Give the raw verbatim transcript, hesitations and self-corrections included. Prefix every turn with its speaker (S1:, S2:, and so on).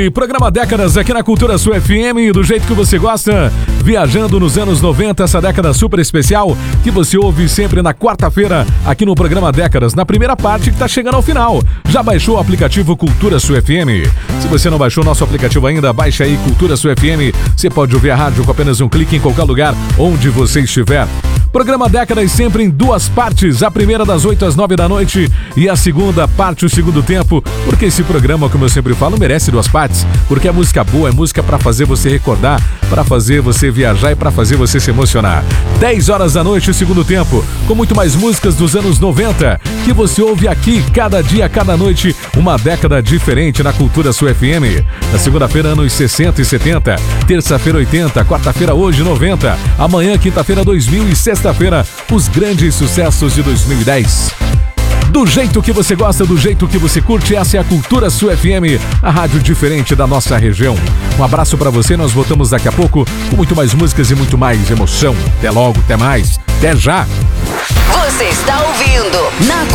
S1: noite, programa Décadas aqui na Cultura Sul F M, do jeito que você gosta, viajando nos anos noventa, essa década super especial que você ouve sempre na quarta-feira aqui no programa Décadas, na primeira parte que tá chegando ao final. Já baixou o aplicativo Cultura Sul F M? Se você não baixou nosso aplicativo ainda, baixa aí Cultura Sul F M, você pode ouvir a rádio com apenas um clique em qualquer lugar onde você estiver. Programa Décadas sempre em duas partes, a primeira das oito às nove da noite e a segunda parte, o segundo tempo, porque esse programa, como eu sempre falo, merece duas partes, porque é música boa, é música para fazer você recordar, para fazer você viajar e para fazer você se emocionar. dez horas da noite, o segundo tempo, com muito mais músicas dos anos noventa, que você ouve aqui, cada dia, cada noite, uma década diferente na Cultura Sul F M. Na segunda-feira, anos sessenta e setenta, terça-feira, oitenta, quarta-feira, hoje, noventa, amanhã, quinta-feira, dois mil e sexta-feira, os grandes sucessos de dois mil e dez. Do jeito que você gosta, do jeito que você curte, essa é a Cultura Sul F M, a rádio diferente da nossa região. Um abraço pra você, nós voltamos daqui a pouco com muito mais músicas e muito mais emoção. Até logo, até mais, até já!
S2: Você está ouvindo na